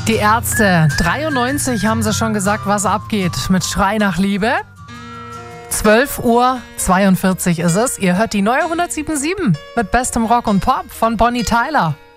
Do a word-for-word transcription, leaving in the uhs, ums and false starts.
Die Ärzte, dreiundneunzig haben sie schon gesagt, was abgeht mit Schrei nach Liebe. zwölf Uhr zweiundvierzig ist es. Ihr hört die neue hundertsieben Komma sieben mit bestem Rock und Pop von Bonnie Tyler.